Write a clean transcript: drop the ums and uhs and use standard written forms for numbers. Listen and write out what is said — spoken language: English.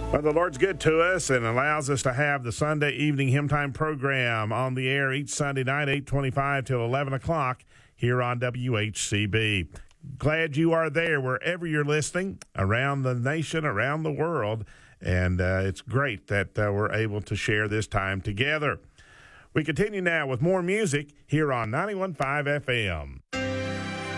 Well, the Lord's good to us and allows us to have the Sunday evening hymn time program on the air each Sunday night, 8:25 till 11 o'clock here on WHCB. Glad you are there wherever you're listening, around the nation, around the world, and it's great that we're able to share this time together. We continue now with more music here on 91.5 FM.